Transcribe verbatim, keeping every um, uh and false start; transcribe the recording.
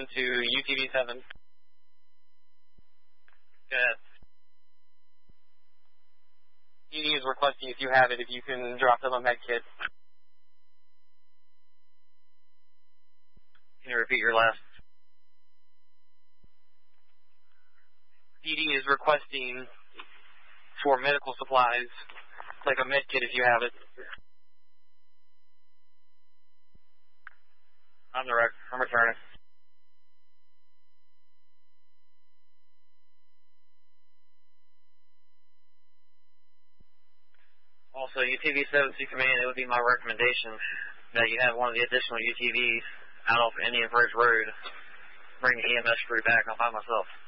to U T V seven. Good. P D is requesting, if you have it, if you can drop them a med kit. Can you repeat your last? P D is requesting for medical supplies, like a med kit if you have it. I'm direct. I'm returning. Also, U T V seven C Command, it would be my recommendation that you have one of the additional U T Vs out off Indian Bridge Road. Bring the E M S crew back. I'll find myself.